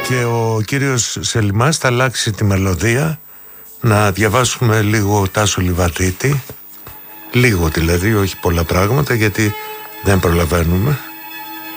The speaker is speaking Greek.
Και ο κύριος Σελιμάς θα αλλάξει τη μελωδία. Να διαβάσουμε λίγο Τάσο Λιβαδίτη. Λίγο δηλαδή, όχι πολλά πράγματα, γιατί δεν προλαβαίνουμε.